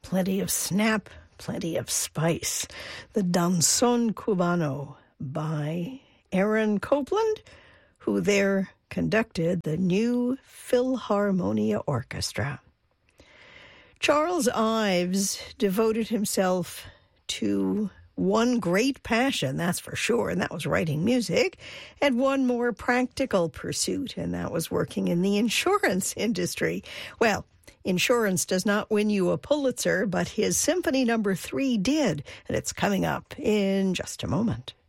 Plenty of snap, plenty of spice. The Danzón Cubano by Aaron Copland, who there conducted the New Philharmonia Orchestra. Charles Ives devoted himself to one great passion, that's for sure, and that was writing music, and one more practical pursuit, and that was working in the insurance industry. Well, insurance does not win you a Pulitzer, but his Symphony No. 3 did, and it's coming up in just a moment.